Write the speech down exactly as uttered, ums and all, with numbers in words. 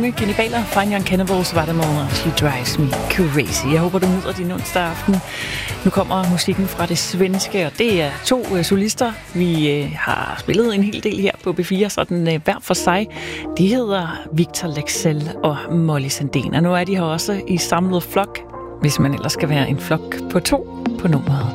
unge kannibaler. Fine Young Cannibals var det med She Drives Me Crazy. Jeg håber, du nyder din onsdag aften. Nu kommer musikken fra det svenske, og det er to uh, solister. Vi uh, har spillet en hel del her på B fire, sådan uh, hver for sig. De hedder Victor Leksell og Molly Sandén, og nu er de her også i samlet flok, hvis man ellers skal være en flok på to på nummeret